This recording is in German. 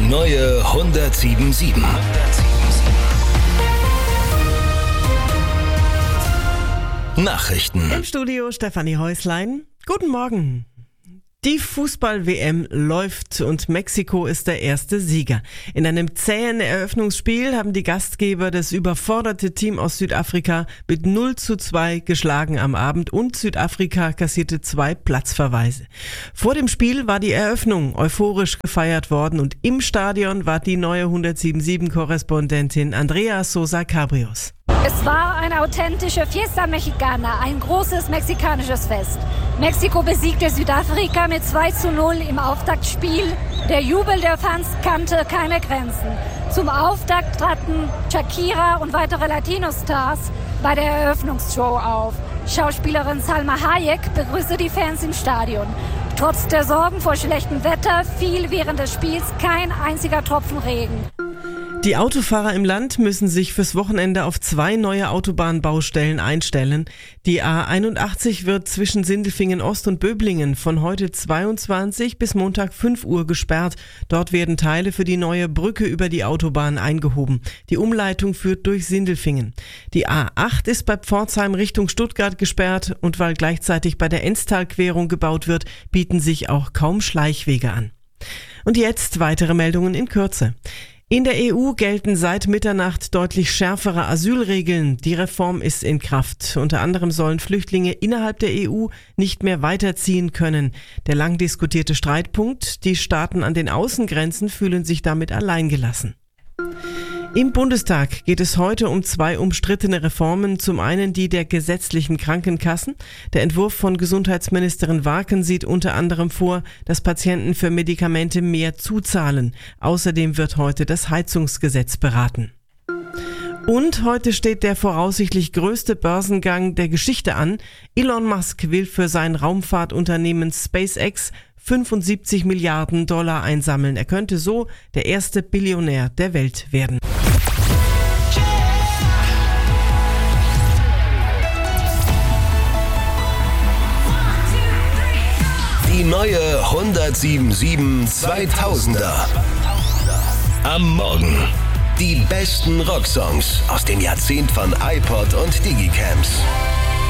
neue 107.7. Nachrichten. Im Studio Stefanie Häuslein. Guten Morgen. Die Fußball-WM läuft und Mexiko ist der erste Sieger. In einem zähen Eröffnungsspiel haben die Gastgeber das überforderte Team aus Südafrika mit 0:2 geschlagen am Abend und Südafrika kassierte 2 Platzverweise. Vor dem Spiel war die Eröffnung euphorisch gefeiert worden und im Stadion war die neue 107.7-Korrespondentin Andrea Sosa Cabrios. Es war eine authentische Fiesta Mexicana, ein großes mexikanisches Fest. Mexiko besiegte Südafrika mit 2:0 im Auftaktspiel. Der Jubel der Fans kannte keine Grenzen. Zum Auftakt traten Shakira und weitere Latino-Stars bei der Eröffnungsshow auf. Schauspielerin Salma Hayek begrüßte die Fans im Stadion. Trotz der Sorgen vor schlechtem Wetter fiel während des Spiels kein einziger Tropfen Regen. Die Autofahrer im Land müssen sich fürs Wochenende auf 2 neue Autobahnbaustellen einstellen. Die A81 wird zwischen Sindelfingen Ost und Böblingen von heute 22 bis Montag 5 Uhr gesperrt. Dort werden Teile für die neue Brücke über die Autobahn eingehoben. Die Umleitung führt durch Sindelfingen. Die A8 ist bei Pforzheim Richtung Stuttgart gesperrt und weil gleichzeitig bei der Enztalquerung gebaut wird, bieten sich auch kaum Schleichwege an. Und jetzt weitere Meldungen in Kürze. In der EU gelten seit Mitternacht deutlich schärfere Asylregeln. Die Reform ist in Kraft. Unter anderem sollen Flüchtlinge innerhalb der EU nicht mehr weiterziehen können. Der lang diskutierte Streitpunkt, die Staaten an den Außengrenzen fühlen sich damit alleingelassen. Im Bundestag geht es heute um 2 umstrittene Reformen. Zum einen die der gesetzlichen Krankenkassen. Der Entwurf von Gesundheitsministerin Warken sieht unter anderem vor, dass Patienten für Medikamente mehr zuzahlen. Außerdem wird heute das Heizungsgesetz beraten. Und heute steht der voraussichtlich größte Börsengang der Geschichte an. Elon Musk will für sein Raumfahrtunternehmen SpaceX 75 Milliarden Dollar einsammeln. Er könnte so der erste Billionär der Welt werden. Die neue 107.7 2000er. Am Morgen. Die besten Rocksongs aus dem Jahrzehnt von iPod und Digicams.